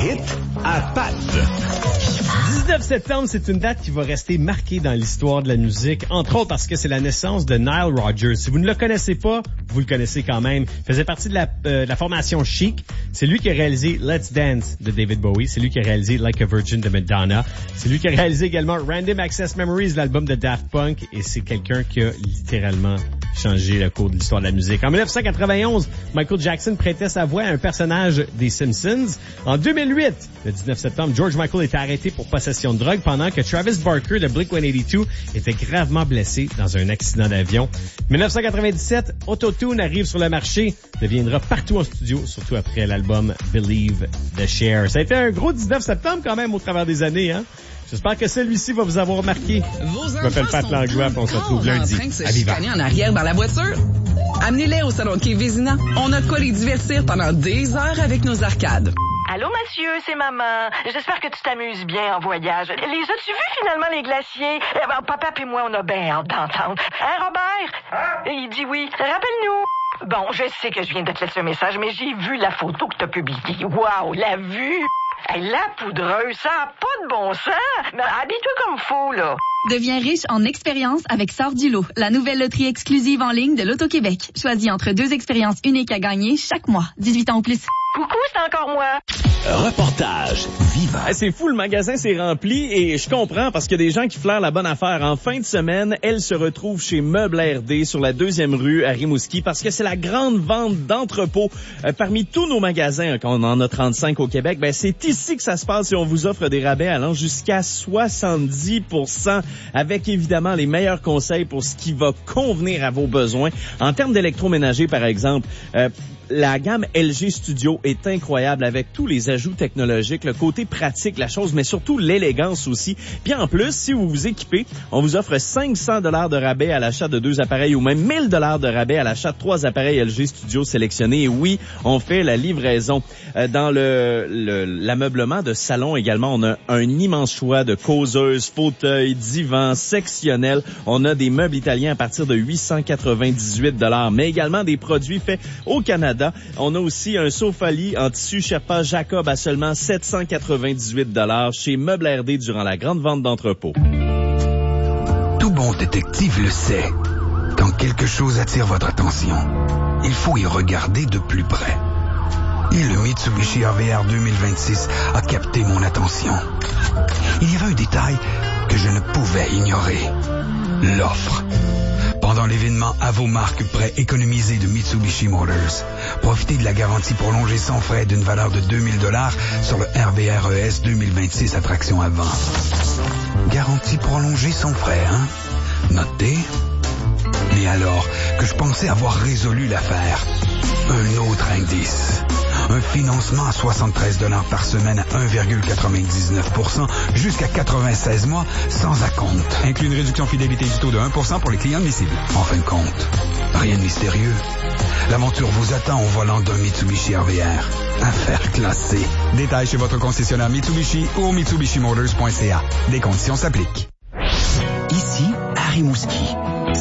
hit à Pat. 19 septembre, c'est une date qui va rester marquée dans l'histoire de la musique, entre autres parce que c'est la naissance de Nile Rodgers. Si vous ne le connaissez pas, vous le connaissez quand même. Il faisait partie de la formation Chic. C'est lui qui a réalisé Let's Dance de David Bowie. C'est lui qui a réalisé Like a Virgin de Madonna. C'est lui qui a réalisé également Random Access Memories, l'album de Daft Punk. Et c'est quelqu'un qui a littéralement changé le cours de l'histoire de la musique. En 1991, Michael Jackson prêtait sa voix à un personnage des Simpsons. En 2008, le 19 septembre, George Michael était arrêté pour possession de drogue pendant que Travis Barker de Blink-182 était gravement blessé dans un accident d'avion. 1997, Auto-Tune arrive sur le marché, deviendra partout en studio, surtout après l'album Believe de Cher. Ça a été un gros 19 septembre quand même au travers des années, hein? J'espère que celui-ci va vous avoir marqué. Je m'appelle Pat Langlois, on se retrouve lundi à Viva. En arrière dans la voiture? Amenez-les au salon de quai Vézina. On a de quoi les divertir pendant des heures avec nos arcades. Allô, monsieur, c'est maman. J'espère que tu t'amuses bien en voyage. Les as-tu vus finalement, les glaciers? Papa et moi, on a bien hâte d'entendre. Hein, Robert? Il dit oui. Rappelle-nous. Bon, je sais que je viens de te laisser un message, mais j'ai vu la photo que t'as publiée. Wow, la vue! Hey, la poudreuse, ça n'a pas de bon sens. Mais habille-toi comme faut, là. Deviens riche en expériences avec Sort du lot, la nouvelle loterie exclusive en ligne de l'Auto-Québec. Choisis entre 2 expériences uniques à gagner chaque mois. 18 ans ou plus. Coucou, c'est encore moi. Reportage Viva. C'est fou, le magasin s'est rempli et je comprends parce qu'il y a des gens qui flairent la bonne affaire. En fin de semaine, elle se retrouve chez Meubles RD sur la 2e rue à Rimouski parce que c'est la grande vente d'entrepôts. Parmi tous nos magasins, quand on en a 35 au Québec, c'est ici que ça se passe et on vous offre des rabais allant jusqu'à 70%. Avec évidemment les meilleurs conseils pour ce qui va convenir à vos besoins. En termes d'électroménager, par exemple, la gamme LG Studio est incroyable avec tous les ajouts technologiques, le côté pratique, la chose, mais surtout l'élégance aussi. Puis en plus, si vous vous équipez, on vous offre 500 $ de rabais à l'achat de 2 appareils ou même 1000 $ de rabais à l'achat de 3 appareils LG Studio sélectionnés. Et oui, on fait la livraison. Dans l'ameublement de salon également, on a un immense choix de causeuses, fauteuils, divans, sectionnels. On a des meubles italiens à partir de 898 $, mais également des produits faits au Canada. On a aussi un sofa-lit en tissu Sherpa Jacob à seulement 798 $ chez Meubles RD durant la grande vente d'entrepôt. Tout bon détective le sait. Quand quelque chose attire votre attention, il faut y regarder de plus près. Et le Mitsubishi RVR 2026 a capté mon attention. Il y avait un détail que je ne pouvais ignorer. L'offre. Pendant l'événement À vos marques prêts économisés de Mitsubishi Motors, profitez de la garantie prolongée sans frais d'une valeur de 2000 $ sur le RVR ES 2026 à traction avant. Garantie prolongée sans frais, hein? Notez. Mais alors que je pensais avoir résolu l'affaire, un autre indice. Un financement à 73 $ par semaine à 1,99% jusqu'à 96 mois sans acompte. Inclut une réduction fidélité du taux de 1% pour les clients admissibles. En fin de compte, rien de mystérieux. L'aventure vous attend au volant d'un Mitsubishi RVR. Affaire classée. Détails chez votre concessionnaire Mitsubishi ou au mitsubishimotors.ca. Des conditions s'appliquent. Ici, à Rimouski,